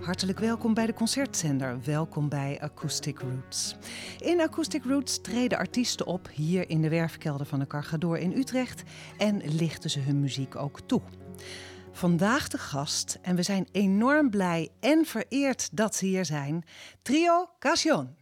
Hartelijk welkom bij de Concertzender. Welkom bij Acoustic Roots. In Acoustic Roots treden artiesten op hier in de werfkelder van de Cargador in Utrecht en lichten ze hun muziek ook toe. Vandaag de gast, en we zijn enorm blij en vereerd dat ze hier zijn, Trio Canción.